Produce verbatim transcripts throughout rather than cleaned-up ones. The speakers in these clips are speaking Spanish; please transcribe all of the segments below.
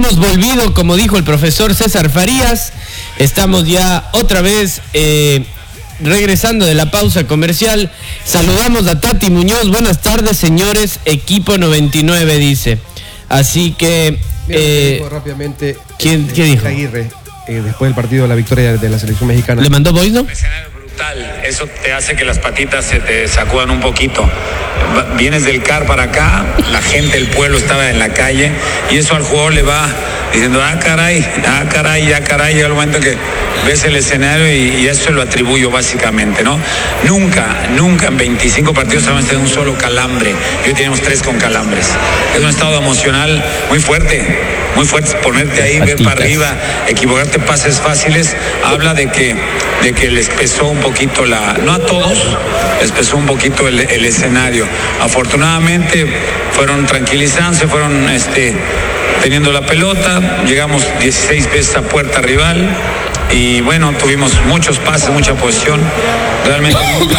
hemos volvido, como dijo el profesor César Farías. Estamos ya otra vez eh, regresando de la pausa comercial. Saludamos a Tati Muñoz. Buenas tardes, señores. Equipo noventa y nueve, dice. Así que... Mira, eh, dijo rápidamente... ¿Quién, eh, ¿qué dijo? Aguirre, eh, después del partido de la victoria de la selección mexicana. ¿Le mandó voice, no? Eso te hace que las patitas se te sacudan un poquito. Vienes del C A R para acá, la gente, el pueblo estaba en la calle y eso al jugador le va diciendo, ah caray, ah caray, ya caray, llega el momento que ves el escenario y, y eso lo atribuyo básicamente, ¿no? Nunca, nunca en veinticinco partidos hemos tenido un solo calambre y hoy tenemos tres con calambres. Es un estado emocional muy fuerte, muy fuerte, ponerte ahí, ver para arriba, equivocarte, pases fáciles, habla de que, de que les pesó un poquito la, no a todos, les pesó un poquito el, el escenario. Afortunadamente fueron tranquilizándose, fueron este, teniendo la pelota, llegamos dieciséis veces a puerta rival y bueno, tuvimos muchos pases, mucha posición, realmente nunca,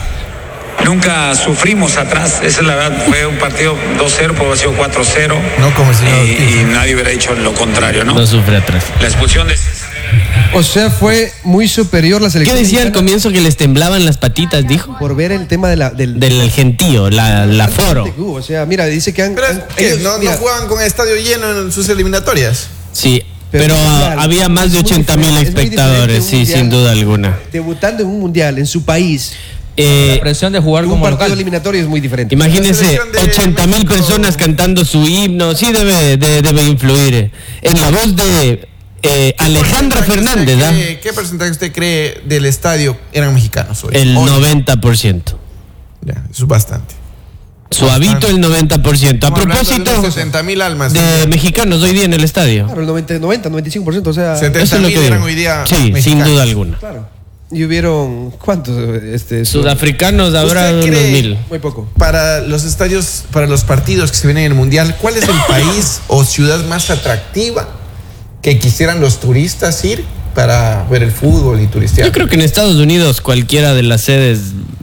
nunca sufrimos atrás, esa es la verdad, fue un partido dos cero, puede haber sido cuatro cero, no como el señor y, y nadie hubiera dicho lo contrario, ¿no? No sufre atrás. La expulsión de... O sea, fue muy superior la selección. ¿Qué decía al mexicana comienzo que les temblaban las patitas, dijo? por ver el tema de la, del, Del gentío, la, la foro. O sea, mira, dice que han... Pero han- ¿qué? ellos, ¿No, mira, no jugaban con estadio lleno en sus eliminatorias? Sí, Pero, pero, claro, había más de es muy ochenta mil diferente, es muy espectadores, diferente sí, un mundial. sin duda alguna. debutando en un mundial en su país, Eh, La presión de jugar un como partido local. eliminatorio es muy diferente. imagínense, La selección de ochenta mil México- personas cantando su himno, sí debe, de- debe influir. En la voz de eh, Alejandra ¿Qué porcentaje Fernández, ¿ah? usted- ¿Qué porcentaje usted cree del estadio eran mexicanos hoy? El Hoy. noventa por ciento. Ya, eso es bastante. Suavito el noventa por ciento. A Estamos hablando de propósito unos setenta mil almas. de mexicanos hoy día en el estadio. Claro, el noventa, noventa, noventa y cinco por ciento, o sea... setenta Eso es lo mil que eran digo. hoy día Sí, sin mexicanos. duda alguna. Claro. Y hubieron, ¿cuántos? Este, Sudafricanos habrá ¿Usted unos cree- mil. Muy poco. Para los estadios, para los partidos que se vienen en el Mundial, ¿cuál es el país o ciudad más atractiva que quisieran los turistas ir para ver el fútbol y turistear? Yo creo que en Estados Unidos cualquiera de las sedes,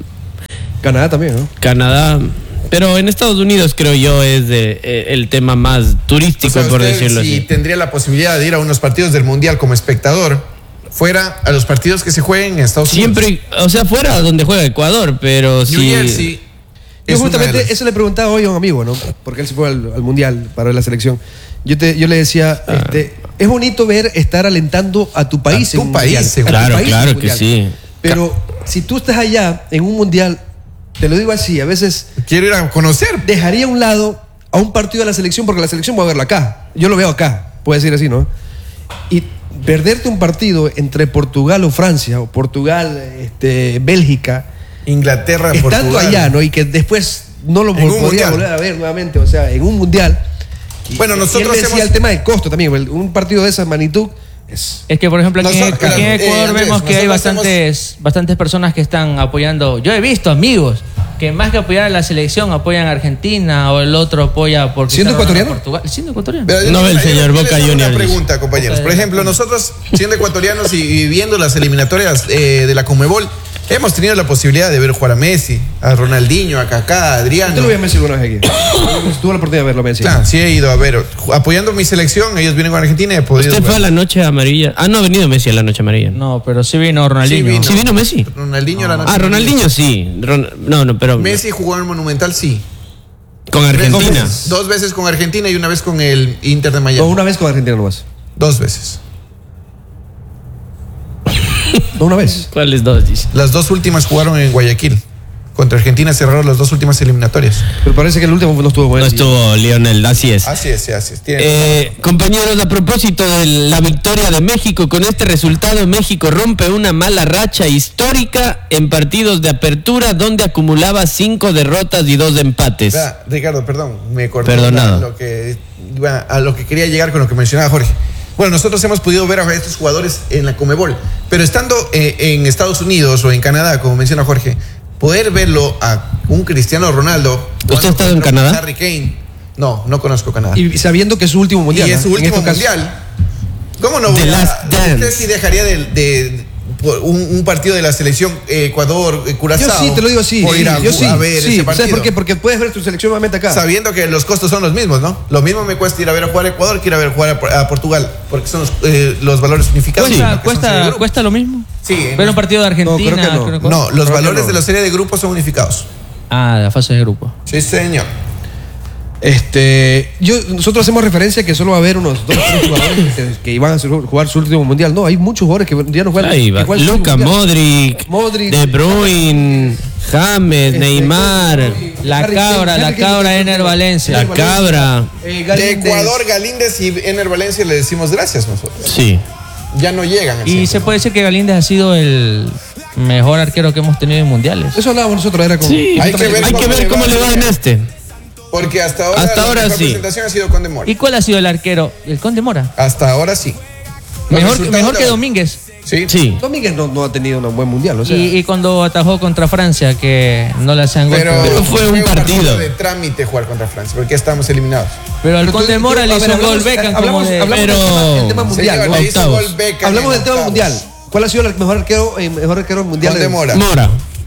Canadá también, ¿no? Canadá, pero en Estados Unidos creo yo es de, eh, el tema más turístico, O sea, por usted, decirlo si así. tendría la posibilidad de ir a unos partidos del Mundial como espectador, fuera a los partidos que se jueguen en Estados Unidos. Siempre, o sea, fuera donde juega Ecuador, pero New sí. Jersey. Yo es una justamente de las- eso le preguntaba hoy a un amigo, ¿no? Porque él se fue al, al mundial para ver la selección. Yo, te, yo le decía, Ah. este, es bonito ver estar alentando a tu país A tu en un país, mundial. seguro. A tu Claro, país en claro un que mundial. sí. Pero si tú estás allá en un mundial, te lo digo así, a veces Quiero ir a conocer. dejaría a un lado a un partido de la selección porque la selección voy a verla acá. Yo lo veo acá, puede decir así, ¿no? Y perderte un partido entre Portugal o Francia, o Portugal, este, Bélgica, Inglaterra, estando Portugal. allá, ¿no? Y que después no lo En un podría mundial. volver a ver nuevamente, o sea, en un mundial. Y- Bueno, y nosotros él decía hemos- el tema de costo también, el- un partido de esa magnitud es... Es que, por ejemplo, aquí, en- Nosotros- aquí en eh, Ecuador Andrés, vemos que hay nosotros bastantes, bastantes personas que están apoyando. Yo he visto amigos que más que apoyar a la selección apoyan a Argentina o el otro apoya por ¿Siendo Cristiano ecuatoriano? Ronaldo a Portugal. Siendo ecuatoriano. Pero yo No, les- el yo les- señor yo les Boca hago Juniors. Una pregunta, compañeros. Por ejemplo, nosotros, siendo ecuatorianos y, y viendo las eliminatorias eh, de la Conmebol, hemos tenido la posibilidad de ver jugar a Messi, a Ronaldinho, a Kaká, a Adriano. Yo lo vi a Messi alguna vez aquí. Tuve la oportunidad de verlo a Messi. Claro, sí he ido a ver. Apoyando mi selección, ellos vienen con Argentina y he podido ¿Usted fue a ver. la noche amarilla? Ah, no ha venido Messi a la noche amarilla. No, pero sí vino Ronaldinho. Sí vino. ¿Sí vino Messi? Ronaldinho la noche. Ah, Ronaldinho sí. Ron- no, no, pero Messi jugó en el Monumental, sí. con Tres Argentina. veces. Dos veces con Argentina y una vez con el Inter de No, Miami. una vez con Argentina nomás. Dos veces. No, una vez. ¿Cuáles dos? Dice. Las dos últimas jugaron en Guayaquil. Contra Argentina cerraron las dos últimas eliminatorias. Pero parece que el último no estuvo bueno. No estuvo Lionel, así es. Así es, sí, así es. Tiene- Eh, compañeros, a propósito de la victoria de México, con este resultado México rompe una mala racha histórica en partidos de apertura donde acumulaba cinco derrotas y dos empates. Vea, Ricardo, perdón, me corté Perdonado. a lo que iba- a lo que quería llegar con lo que mencionaba Jorge. Bueno, nosotros hemos podido ver a estos jugadores en la Conmebol, pero estando eh, en Estados Unidos o en Canadá, como menciona Jorge, poder verlo a un Cristiano Ronaldo. ¿Usted ha estado en contra Canadá? Harry Kane. No, no conozco Canadá. Y sabiendo que es su último mundial. Y es ¿no? su En último estos casos. mundial. ¿Cómo no The voy a- Last Dance. Usted sí dejaría de, de- por un, un partido de la selección eh, Ecuador, eh, Curazao. Yo sí, te lo digo así. Por ir a, yo sí, a ver sí. ese partido. ¿Sabes por qué? Porque puedes ver tu selección nuevamente acá. Sabiendo que los costos son los mismos, ¿no? Lo mismo me cuesta ir a ver a jugar a Ecuador que ir a ver a jugar a, a Portugal, porque son los, eh, los valores unificados. ¿Cuesta, Sí, cuesta, ¿Cuesta lo mismo? Sí. Ver un partido de Argentina. No, creo que no. creo que- No, los Creo que valores no. de la serie de grupos son unificados. Ah, la fase de grupo. Sí, señor. Este, yo, nosotros hacemos referencia que solo va a haber unos dos o tres jugadores que, que iban a jugar su último mundial. No, hay muchos jugadores que ya no juegan. Ahí que va. juegan su Luka mundial. Modric, Modric, De Bruyne, James, Este, Neymar, La Harry cabra, Kane, la Harry cabra Kane, Ener Valencia. La cabra. eh, De Galíndez. Ecuador, Galíndez y Ener Valencia le decimos gracias nosotros. Sí. Ya no llegan. al Y cien. se puede decir que Galíndez ha sido el mejor arquero que hemos tenido en mundiales. Eso hablábamos nosotros, era con. Sí, Hay que ver hay que cómo ver le cómo va le va en a- este. Porque hasta ahora, Hasta la ahora mejor sí. presentación ha sido Conde Mora. ¿Y cuál ha sido el arquero? El Conde Mora. Hasta ahora sí. Los Mejor, resultados mejor de que ahora. Domínguez. Sí. Sí. Domínguez no, no ha tenido un buen mundial, o sea. Y, y cuando atajó contra Francia, que no le hacían gol. Pero, Pero, Pero fue un partido. de trámite jugar contra Francia, porque ya estamos eliminados. pero al Pero tú- Conde tú- Mora a le ver, hizo un gol hablamos- Beckham como hablamos- de... hablamos Pero- del tema, el tema mundial. Señor, ¿no? le hizo octavos. gol Beckham Hablamos en del tema octavos. mundial. ¿Cuál ha sido el mejor arquero, eh, mejor arquero mundial? Conde Mora. Mora.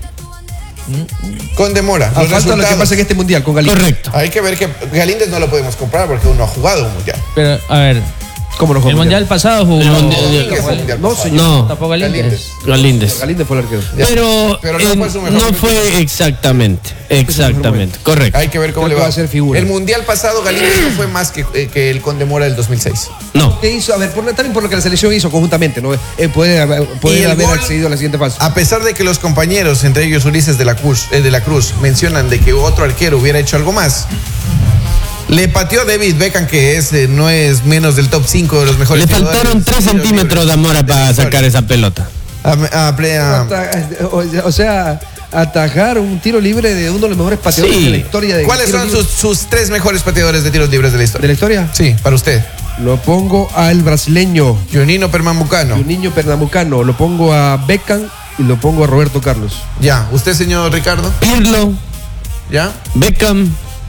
Conde Mora. A Los falta lo que resultados. pasa en este mundial con Galíndez. Correcto. Hay que ver que Galíndez no lo podemos comprar porque uno ha jugado un mundial. Pero, a ver, ¿Cómo no fue el mundial pasado jugó... El mundial- Domínguez fue un mundial No, pasado. señor. No, Tampoco Galíndez. Galíndez. Galíndez. Galíndez fue el arquero. Ya. Pero, Pero no en- fue su mejor no momento. fue exactamente. Exactamente. Correcto. Hay que ver cómo Creo le que va. va a ser figura. El mundial pasado Galíndez no fue más que, eh, que el Conde Mora del dos mil seis. No. ¿Qué hizo? A ver, por, también por lo que la selección hizo conjuntamente, ¿no? Eh, puede haber, Y puede el haber gol- accedido a la siguiente fase. A pesar de que los compañeros, entre ellos Ulises de la Cruz, eh, de la Cruz, mencionan de que otro arquero hubiera hecho algo más, le pateó David Beckham, que es, eh, no es menos del top cinco de los mejores. Le faltaron tiradores tres de tiros centímetros libres de Mora de la para historia. sacar esa pelota. A, a, ple- a- Ata- o, o sea, atajar un tiro libre de uno de los mejores pateadores Sí. de la historia. De ¿Cuáles tiro son libre. sus, sus tres mejores pateadores de tiros libres de la ¿De historia? la historia? Sí, para usted. Lo pongo al brasileño, Junino Pernambucano. un niño pernambucano. Lo pongo a Beckham y lo pongo a Roberto Carlos. Ya. ¿Usted, señor Ricardo? Pirlo, ¿Ya? Beckham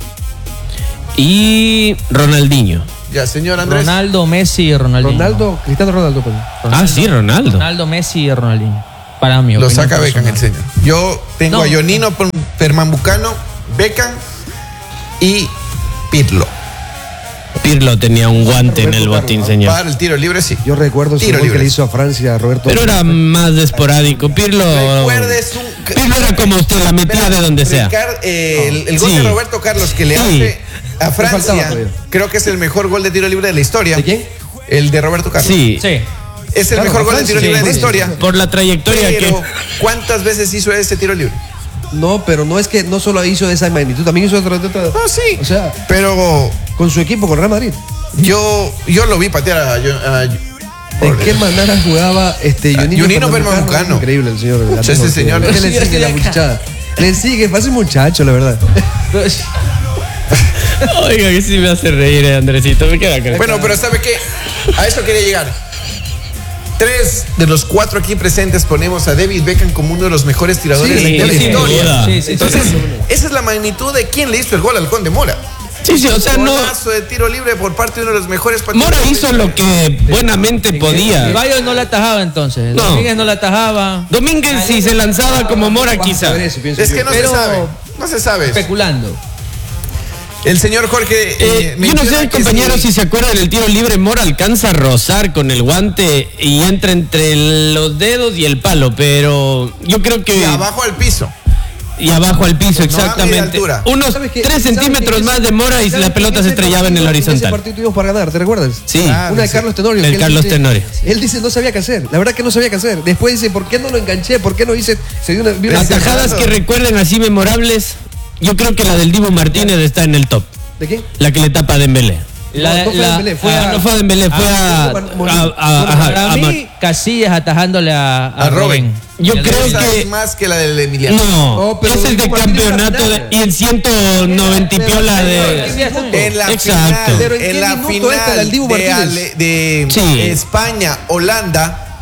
y Ronaldinho. Ya, señor Andrés. Ronaldo, Messi y Ronaldinho. Ronaldo, Cristiano Ronaldo. perdón. Ah, sí, Ronaldo. Ronaldo, Messi y Ronaldinho. Para mí. Lo opinión saca Beckham el personal. señor. Yo tengo No. a Jonino Per- Pernambucano, Beckham y Pirlo. Pirlo tenía un guante en el Roberto botín, Carlos. señor. Para el tiro libre, sí. Yo recuerdo ese Tiro gol que libre. le hizo a Francia a Roberto Pero era más de esporádico. Pirlo. Recuerdes un. Pirlo era como usted, la metía de donde sea. Ricard, eh, el, el gol Sí. de Roberto Carlos que le Sí. hace a faltaba Francia, todavía. creo que es el mejor gol de tiro libre de la historia. ¿De quién? El de Roberto Carlos. Sí. Sí. Es el Claro, mejor a gol de tiro Francia, libre sí, de la sí. historia. Por la trayectoria Pero, que. ¿cuántas veces hizo ese tiro libre? No, pero no es que no solo hizo esa magnitud, también hizo otra. otra No, sí. O sea, Pero con su equipo, con Real Madrid. yo, yo lo vi patear a. a- ¿De por- qué manera jugaba este Ah, Junino Junino Pernambucano? Pernambucano. Increíble el señor. Pucha, este señor- ¿Qué le Yo sigue estoy la acá. muchachada? Le sigue, parece un muchacho, la verdad. Oiga, que sí me hace reír, eh, Andresito. Me queda claro. Bueno, pero ¿sabe qué? A eso quería llegar. Tres de los cuatro aquí presentes ponemos a David Beckham como uno de los mejores tiradores Sí, de la sin historia. duda. Sí, sí, Entonces, sí. esa es la magnitud de quién le hizo el gol al Conde Mora. Sí, sí, o sea, no. Golazo de tiro libre por parte de uno de los mejores Mora pateadores. hizo lo que buenamente podía. Ceballos no la atajaba entonces. No. Domínguez no la atajaba. Domínguez, si se lanzaba como Mora, Vamos a quizá. ver eso, pienso Es yo. que no Pero- se sabe. No se sabe. Especulando. El señor Jorge. Eh, eh, yo no menciona sé, que compañeros, sí. si se acuerdan del tiro libre, Mora alcanza a rozar con el guante y entra entre los dedos y el palo, pero yo creo que... Y abajo al piso. y abajo al piso, No, a exactamente. media altura. Unos ¿Sabes qué? tres ¿Sabes centímetros qué? más de Mora y ¿Sabes la pelota qué? se Ese estrellaba en el partido- Ese horizontal. partido tuvimos para ganar, ¿te recuerdas? Sí. Claro. Una de sí. Carlos Tenorio. El que él Carlos dice- Tenorio. Él dice no sabía qué hacer. La verdad que no sabía qué hacer. Después dice, ¿por qué no lo enganché? ¿Por qué no hice? Se dio una, vio una- Atajadas que recuerden así memorables, yo creo que la del Divo Martínez está en el top. ¿De quién? La que le tapa a Dembélé. La- no, no fue la- a Dembélé, fue Ah, a... no fue a Dembélé, fue a... a- a- a- ajá, Para a- mí, Casillas atajándole a, A Robin. Yo Y el creo Robin. que- Esa es más que la del Emiliano. No, No, pero ese es de Divo Martínez campeonato en la de- final. y en ciento noventa y piola de... En la Exacto. final, Pero ¿en en qué la minuto final esta, la del Divo de, Martínez? Ale- de Sí. España, Holanda,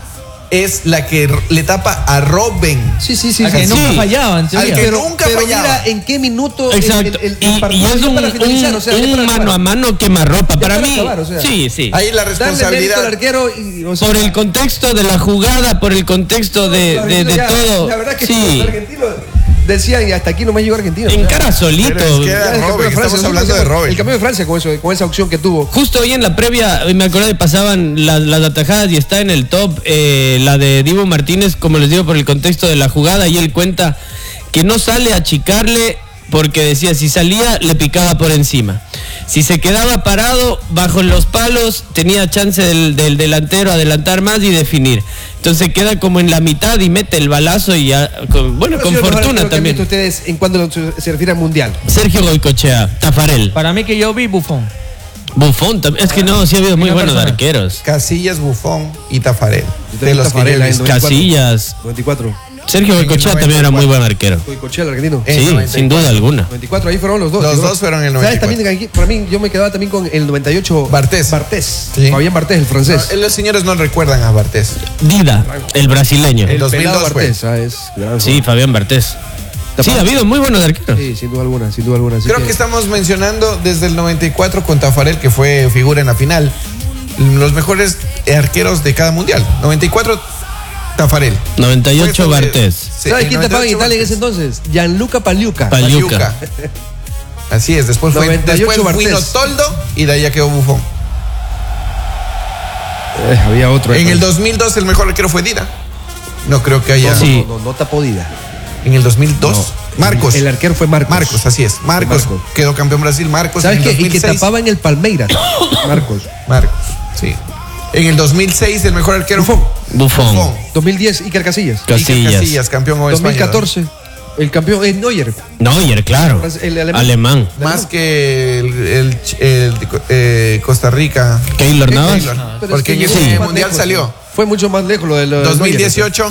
es la que le tapa a Robben. Sí, sí, sí. Al que sí. nunca Sí. fallaba, en Al teoría. que Pero, nunca pero fallaba. mira en qué minuto el- Exacto. el, el, y, el partido y es ya un, para finalizar, un- o sea, ya un para mano acabar. a mano quemarropa. Ya Para para mí, acabar, o sea. sí, sí. Ahí la Darle mérito responsabilidad. al arquero y, o sea, Por el contexto de la jugada, por el contexto de, los de, de argentinos ya- todo. La verdad que Sí. los argentinos decían y hasta aquí nomás llegó Argentina. En o sea. cara solito. Pero es que Ya, era el campeón Robben, de Francia, estamos nosotros hablando de decíamos, Robben. El campeón de Francia con, eso, con esa opción que tuvo. Justo hoy en la previa, me acordé que pasaban las, las atajadas y está en el top eh, la de Dibu Martínez, como les digo, por el contexto de la jugada, y él cuenta que no sale a achicarle porque decía, si salía, le picaba por encima. Si se quedaba parado bajo los palos, tenía chance del, del delantero adelantar más y definir. Entonces queda como en la mitad y mete el balazo y ya, con- bueno, con fortuna también. Ustedes en cuanto se refiere al mundial. Sergio Goicochea, Tafarel, Para mí que yo vi Buffon. Buffon también. Es que no, sí ha habido muy Una buenos persona. arqueros. Casillas, Buffon y Tafarel. Yo De los que yo he Tafarel, visto. en noventa y cuatro. Casillas. noventa y cuatro. Sergio En el Goicochea también era muy buen arquero. Cochea, el argentino. En Sí, noventa y sin duda cuatro. alguna. noventa y cuatro, ahí fueron los dos. Los ¿no? dos fueron en el ¿Sabes? noventa y También cuatro. aquí, para mí, yo me quedaba también con el noventa y ocho. Bartés. Bartés. Sí. Fabián Bartés, el francés. No, los señores no recuerdan a Bartés. Dida, el brasileño. el dos mil pelado dos fue. Bartés, ah, es gran Sí, Fabián Bartés. Sí, ha habido muy buenos arqueros. Sí, sin duda alguna, sin duda alguna. así Creo que estamos mencionando desde el noventa y cuatro con Tafarel, que fue figura en la final, los mejores arqueros de cada mundial. noventa y cuatro, Tafarel. noventa y ocho, Fue sobre- Bartés. Sí, ¿Sabes en quién tapaba en noventa y ocho Italia en ese entonces? Gianluca Pagliuca. Pal- Pagliuca. Pagliuca. Así es, después fue noventa y ocho después Bartés. vino Toldo y de ahí ya quedó Buffon. Eh, había otro. En el entonces. dos mil dos el mejor arquero fue Dida. No creo que haya. No, Sí. no, no, no tapó Dida. En el dos mil dos, Marcos. El arquero fue Marcos. Marcos, así es. Marcos, Marcos. quedó campeón Brasil. Marcos. ¿Sabes en qué? el Y que dos mil seis. tapaba en el Palmeiras. Marcos. Marcos, sí. En el dos mil seis el mejor arquero Buffon. Buffon. dos mil diez, Iker Casillas. Iker Casillas. Casillas, campeón con dos mil España. catorce, el campeón es Neuer. Neuer, claro. El alemán. Alemán. Más que el, el- el- eh, Costa Rica. Keylor ¿Qué Navas. Keylor? Pero Porque es en que ese llegó más mundial lejos, salió. ¿no? Fue mucho más lejos lo de lo de dos mil Neuer. dieciocho.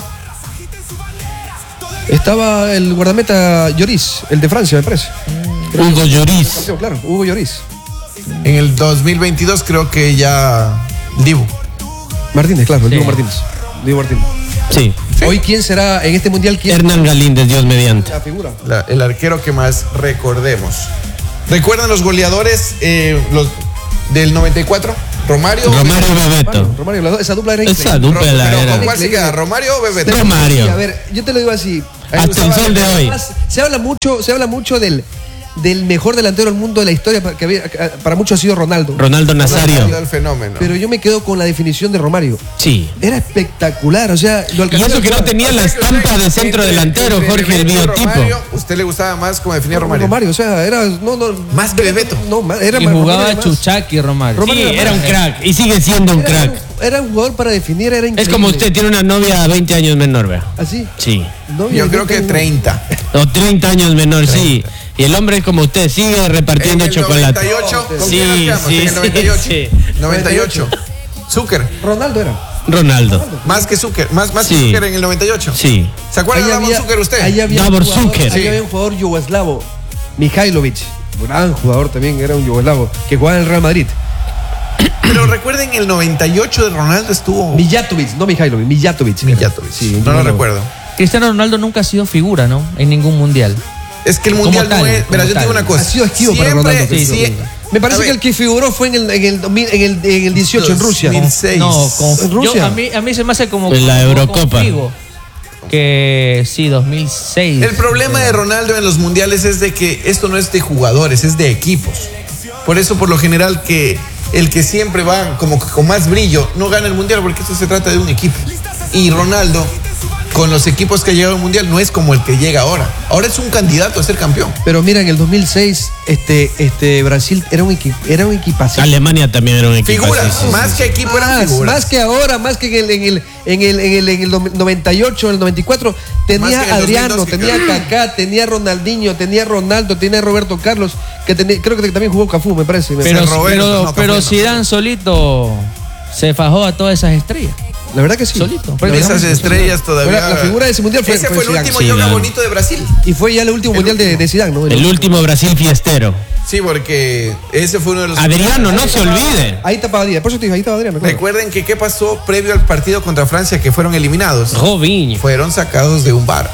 Estaba el guardameta Lloris, el de Francia, me parece. Hugo Lloris. Campeón, claro, Hugo Lloris. En el dos mil veintidós creo que ya Dibu. Martínez, claro, el Sí. Diego Martínez. Diego Martínez. Sí. Hoy, ¿quién será en este mundial? ¿Quién Hernán Galíndez, Dios mediante. la figura? La- el arquero que más recordemos. ¿Recuerdan los goleadores eh, los del noventa y cuatro? Romario. o Romario Bebeto? Bebeto. Romario, Romario, la do- esa dupla era Esa increíble. dupla Ro- la pero era. ¿con cuál se queda? ¿Romario o Bebeto? Romario. Sí, a ver, yo te lo digo así. A mí me Hasta el gustaba- sol de hoy. Además, Se habla mucho, se habla mucho del, del mejor delantero del mundo de la historia, que había- para muchos ha sido Ronaldo. Ronaldo Nazario. El fenómeno. Pero yo me quedo con la definición de Romario. Sí. Era espectacular, o sea, lo Y alcanzó eso a que no jugar. tenía la estampa de centro Entre- delantero, entre Jorge, el Bebeto y biotipo. Romario, ¿usted le gustaba más como definía Romario? Romario, o sea, era no, no, Más que Bebeto. No, más- era Y más- jugaba Romario era más- Chuchaki Romario. Romario Sí, era era un más- crack. Y sigue siendo un Era, crack. era un jugador para definir, era increíble. Es como usted, tiene una novia veinte años menor, vea. Así. Sí. No, Yo creo que treinta. O treinta años menor, sí. Y el hombre es como usted, sigue repartiendo En el chocolate. noventa y ocho, ¿con Sí, quién nos quedamos? sí, En el sí, noventa y ocho. sí. noventa y ocho. Zucker. Ronaldo era. Ronaldo. Más que Zucker. Más, más que Sí. Zucker en el noventa y ocho. Sí. ¿Se acuerdan de Davor Zucker usted? Ahí había, Davor un jugador, Zucker. ahí Sí. había un jugador yugoslavo, Mihailovic. Gran jugador también, era un yugoslavo, que jugaba en el Real Madrid. Pero recuerden, el noventa y ocho de Ronaldo estuvo. Mijatovic, no Mihailovic, Mijatovic. era. Mijatovic. Sí, un no lo yugoslavo. recuerdo. Cristiano Ronaldo nunca ha sido figura, ¿no? En ningún mundial. Es que el Como mundial no tal, es. Mira, como yo te digo tal. una cosa. Ha sido esquivo para Siempre- Ronaldo. sí, sí, sí. Me parece A que ver, el que figuró fue en el, en el, dos mil en el, en el dieciocho en Rusia. dos mil seis. No, con, ¿En Rusia? yo- a, mí, a mí se me hace como. En la como- Eurocopa. como Figo, que sí, dos mil seis. El problema de Ronaldo en los mundiales es de que esto no es de jugadores, es de equipos. Por eso, por lo general, que el que siempre va como que con más brillo no gana el mundial, porque esto se trata de un equipo. Y Ronaldo, con los equipos que ha llegado al mundial, no es como el que llega ahora. Ahora es un candidato a ser campeón. Pero mira, en el dos mil seis, este, este, Brasil era un, equi- era un equipazo. Alemania también era un equipo. Figuras, así, sí, más sí, que equipo eran Más, figuras. más que ahora, más que en el, en el, en el, en el, en el noventa y ocho, en el noventa y cuatro, Más que tenía en el Adriano, dos mil dos, tenía que- Kaká, tenía Ronaldinho, tenía Ronaldo, tenía Roberto Carlos, que tenía, creo que también jugó Cafú, me parece. me Pero, Roberto, pero, no, pero Cafú no. Zidane solito se fajó a todas esas estrellas. La verdad que sí. Solito. Fue- Esas digamos, estrellas todavía. La, la figura de ese mundial fue, Ese fue fue el Zidane. último Sí, yoga Zidane. bonito de Brasil. Y fue ya el último El mundial de, último. de Zidane, ¿no? El último Brasil fiestero. Sí, porque ese fue uno de los. Adriano, no se olvide. Ahí estaba Adrián. Por eso te digo, ahí estaba Adrián. claro. Recuerden que qué pasó previo al partido contra Francia que fueron eliminados. Joviño. Fueron sacados de un bar.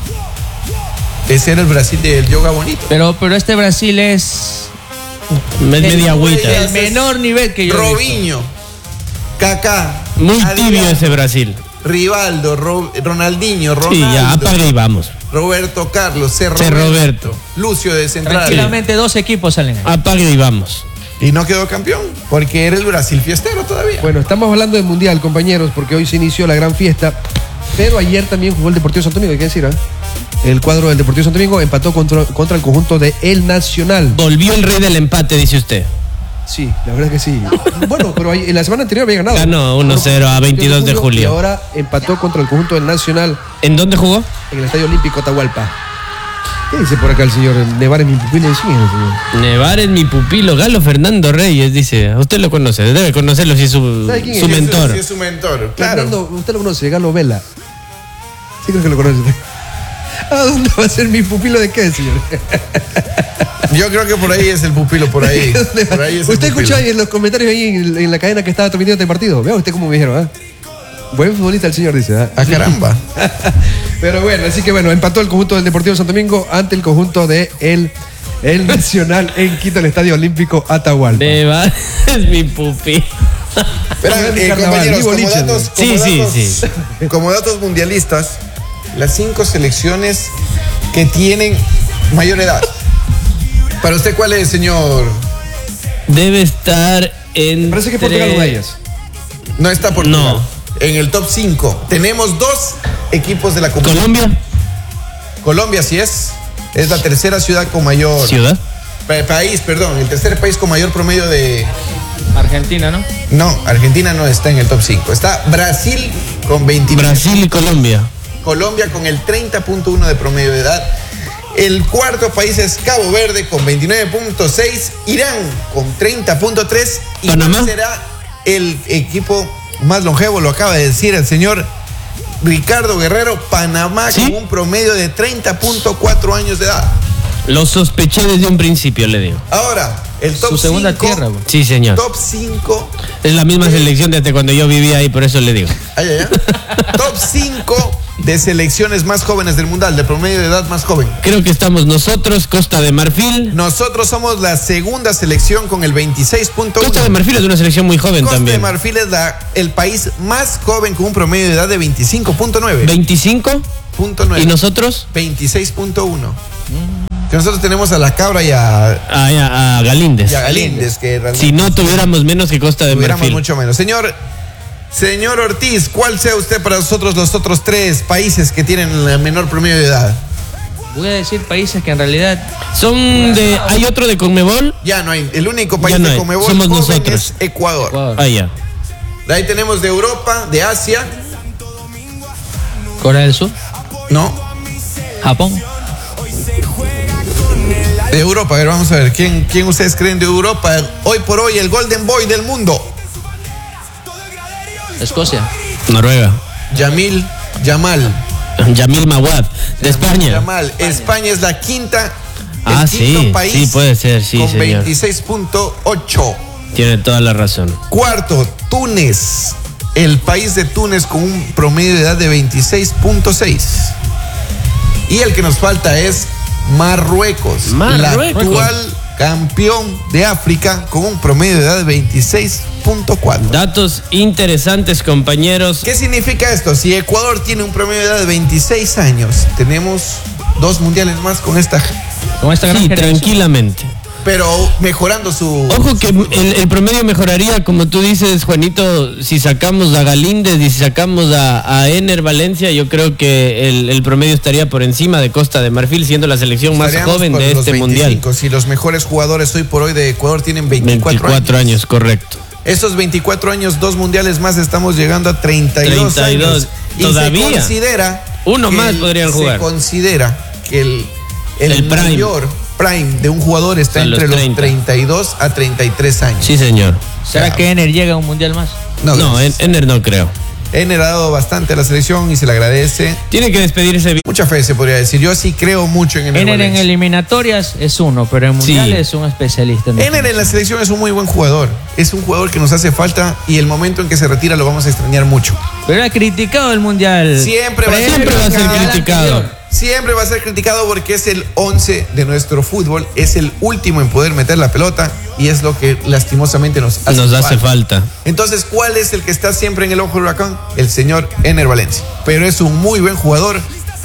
Ese era el Brasil del yoga bonito. Pero, pero este Brasil es Es media agüita. güey, el menor nivel que yo he visto. Robinho, Kaká, Muy Adrián, tibio ese Brasil. Rivaldo, Ro- Ronaldinho, Ronaldo, Sí, ya, apague y vamos. Roberto Carlos, C. C. Roberto. Lucio de Central. Tranquilamente dos equipos salen ahí. Apague y vamos. Y no quedó campeón, porque era el Brasil fiestero todavía. Bueno, estamos hablando de mundial, compañeros, porque hoy se inició la gran fiesta. Pero ayer también jugó el Deportivo Santo Domingo, hay que decir, ¿eh? El cuadro del Deportivo Santo Domingo empató contra, contra el conjunto de El Nacional. Volvió el rey del empate, dice usted. Sí, la verdad que sí. Bueno, pero ahí- en la semana anterior había ganado. Ganó uno cero a veintidós de julio. Y ahora empató contra el conjunto del Nacional ¿En dónde jugó? en el Estadio Olímpico Atahualpa. ¿Qué dice por acá el señor? Nevar es mi pupilo en sí, el señor. Nevar es mi pupilo, Galo Fernando Reyes, dice. Usted lo conoce, debe conocerlo si es su, ¿Sabe quién es? su Sí, sí, mentor. Sí, es su mentor, claro. Fernando, usted lo conoce, Galo Vela. Sí creo que lo conoce. ¿A dónde va a ser mi pupilo de qué, señor? Yo creo que por ahí es el pupilo, por ahí. Por ahí es el Usted escuchó pupilo. ahí en los comentarios ahí en, en la cadena que estaba transmitiendo este partido. Vea usted cómo me dijeron, ¿ah? Buen futbolista el señor, dice. ¿ah? Ah, caramba. Pero bueno, así que bueno, empató el conjunto del Deportivo Santo Domingo ante el conjunto de el, el Nacional en Quito, el Estadio Olímpico Atahualpa. Nevar es mi pupilo. Verán, eh, Carnaval, compañeros, vivo como Liche, datos, Sí, como, sí, datos, sí. como datos mundialistas, las cinco selecciones que tienen mayor edad. Para usted, ¿cuál es, señor? Debe estar en. Parece que Portugal una de ellas. No está Portugal. No. En el top cinco. Tenemos dos equipos de la competición. Colombia, Colombia, sí es. Es la tercera ciudad con mayor. ciudad. Pa- país, perdón. El tercer país con mayor promedio de. Argentina, ¿no? No, Argentina no está en el top cinco. Está Brasil con veintinueve. Brasil y Colombia. Colombia con el treinta punto uno de promedio de edad. El cuarto país es Cabo Verde con veintinueve punto seis. Irán con treinta punto tres. ¿Y Panamá. cuál será el equipo más longevo? Lo acaba de decir el señor Ricardo Guerrero. Panamá ¿Sí? con un promedio de treinta punto cuatro años de edad. Lo sospeché desde un principio, le digo. Ahora, el top Su segunda cinco, tierra, güey. Sí, señor. Top cinco. Es la misma selección desde cuando yo vivía ahí, por eso le digo. Ay, ay, ay. Top cinco de selecciones más jóvenes del mundial, de promedio de edad más joven. Creo que estamos nosotros, Costa de Marfil. Nosotros somos la segunda selección con el veintiséis punto uno. Costa de Marfil es una selección muy joven Costa también. de Marfil es la- el país más joven con un promedio de edad de veinticinco punto nueve. veinticinco. Punto nueve. ¿Y nosotros? veintiséis punto uno. Que nosotros tenemos a la Cabra y a, Ah, ya, a Galíndez. y a Galíndez, que realmente Si no tuviéramos menos que Costa de tuviéramos Marfil. mucho menos. Señor, señor Ortiz, ¿cuál sea usted para nosotros los otros tres países que tienen el menor promedio de edad? Voy a decir países que en realidad Son de. Hay otro de Conmebol. Ya no hay. El único país Ya no de hay. Conmebol Somos joven nosotros. es Ecuador. Ecuador, Ah, ya. De ahí tenemos de Europa, de Asia, Corea del Sur, ¿no? Japón, De Europa, a ver, vamos a ver, ¿quién, quién ustedes creen de Europa? Hoy por hoy, el Golden Boy del mundo. Escocia, Noruega. Yamil Yamal. Yamil Mawad. De España. Yamal. España es la quinta. el Ah, quinto sí, país sí, puede ser, sí, con señor. veintiséis punto ocho. Tiene toda la razón. Cuarto, Túnez. El país de Túnez con un promedio de edad de veintiséis punto seis. Y el que nos falta es Marruecos. Marruecos. La actual campeón de África con un promedio de edad de veintiséis punto cuatro. Datos interesantes, compañeros. ¿Qué significa esto? Si Ecuador tiene un promedio de edad de veintiséis años, tenemos dos mundiales más con esta, con esta gran Sí, generación. tranquilamente. pero mejorando su... Ojo que el, el promedio mejoraría, como tú dices, Juanito, si sacamos a Galíndez y si sacamos a, a Ener Valencia, yo creo que el, el promedio estaría por encima de Costa de Marfil, siendo la selección más Estaríamos joven por de los este veinticinco. mundial. Si los mejores jugadores hoy por hoy de Ecuador tienen veinticuatro, veinticuatro años. años, correcto. Esos veinticuatro años, dos mundiales más, estamos llegando a treinta y dos treinta y dos. años. Y Todavía. se considera... Uno que más el- podrían jugar. Se considera que el, el, El prime. mayor prime de un jugador está Son los entre los treinta. treinta y dos a treinta y tres años. Sí, señor. ¿Será Ya. que Ener llega a un mundial más? No, No, gracias. en- Ener no creo. Ha generado bastante a la selección y se le agradece. Tiene que despedirse bien. Mucha fe se podría decir. Yo sí creo mucho en Ener Ener en Valencia. eliminatorias es uno, pero en mundiales es un especialista. En Ener en la selección es un muy buen jugador. Es un jugador que nos hace falta y el momento en que se retira lo vamos a extrañar mucho. Pero era criticado el mundial. Siempre va a ser Siempre va a ser criticado. criticado. Siempre va a ser criticado porque es el once de nuestro fútbol, es el último en poder meter la pelota y es lo que lastimosamente nos hace, Nos hace falta. Entonces, ¿cuál es el que está siempre en el ojo del huracán? El señor Ener Valencia. Pero es un muy buen jugador.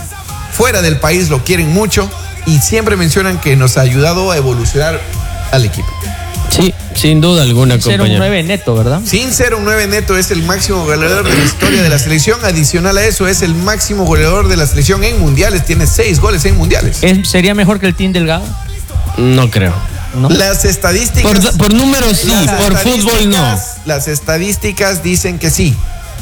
Fuera del país lo quieren mucho y siempre mencionan que nos ha ayudado a evolucionar al equipo. Sí, sin duda alguna, Ser un compañero. nueve neto, ¿verdad? Sin ser un nueve neto, es el máximo goleador de la historia de la selección. Adicional a eso, es el máximo goleador de la selección en mundiales. Tiene seis goles en mundiales. ¿Es- ¿Sería mejor que el Team Delgado? No creo. ¿No? Las estadísticas... Por, por números sí, las por fútbol no. estadísticas- Las estadísticas dicen que sí.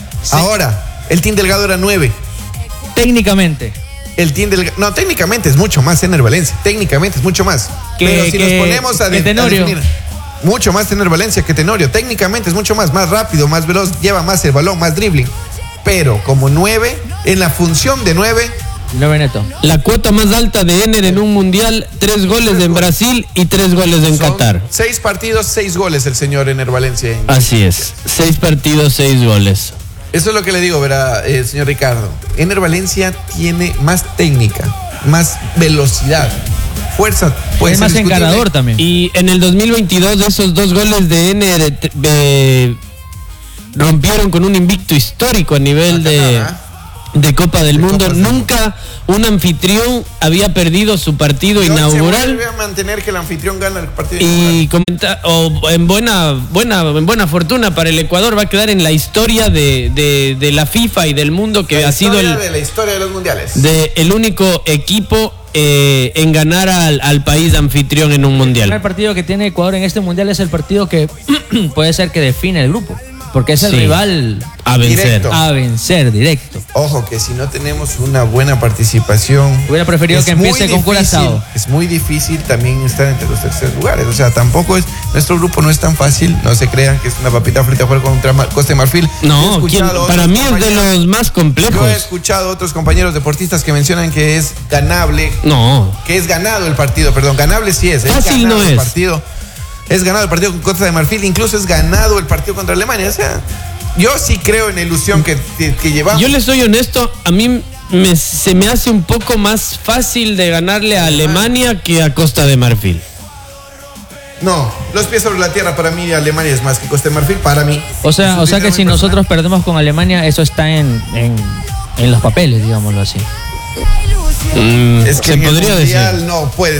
Ahora, el Team Delgado era nueve. Técnicamente. El Team Delgado... No, técnicamente es mucho más Ener Valencia. Técnicamente es mucho más. Que- Pero si que- nos ponemos a, que de- a Tenorio. definir... Mucho más Ener Valencia que Tenorio. Técnicamente es mucho más. Más rápido, más veloz. Lleva más el balón, más dribbling. Pero como nueve, en la función de nueve... nueve neto. La cuota más alta de Ener en un mundial, tres goles en Brasil y tres goles en son Qatar. Seis partidos, seis goles el señor Ener Valencia. Así es. Seis partidos, seis goles. Eso es lo que le digo, verá, eh, señor Ricardo. Ener Valencia tiene más técnica, más velocidad, fuerza. Puede Es ser más discutible. encarador también. Y en el dos mil veintidós, esos dos goles de Ener eh, t- eh, rompieron con un invicto histórico a nivel Ah, de, Canadá. de Copa del De Mundo. Copas del Mundo. Nunca un anfitrión había perdido su partido Yo Se inaugural. vuelve a mantener que el anfitrión gana el partido. Y comenta, o en buena, buena, en buena fortuna para el Ecuador va a quedar en la historia de, de, de la FIFA y del mundo que La ha sido historia el, de la historia de los mundiales. de el único equipo eh, en ganar al, al país anfitrión en un El primer mundial. partido que tiene Ecuador en este mundial es el partido que puede ser que define el grupo. Porque es el Sí. rival A vencer. Directo. a vencer directo. Ojo, que si no tenemos una buena participación. Hubiera preferido es que muy empiece con difícil- Curazao. Es muy difícil también estar entre los terceros lugares. O sea, tampoco es. Nuestro grupo no es tan fácil. No se crean que es una papita frita jugar contra Ma- Costa de Marfil. Yo he No, escuchado ¿quién? a otros Para mí es de compañeros- los más Yo he complejos. escuchado a otros compañeros deportistas que mencionan que es ganable, No, que es ganado el partido, perdón, ganable sí es. es Fácil ganado no el es. Partido, es ganado el partido con Costa de Marfil, incluso es ganado el partido contra Alemania. O sea, yo sí creo en la ilusión que, que, que llevamos. yo les soy honesto, a mí me- se me hace un poco más fácil de ganarle a Alemania que a Costa de Marfil. No, los pies sobre la tierra para mí Alemania es más que Costa de Marfil, para mí. O sea, Eso o es sea que si muy nosotros personal. perdemos con Alemania, eso está en, en, en los papeles, digámoslo así. Mm, Es que se en el podría mundial decir. no puede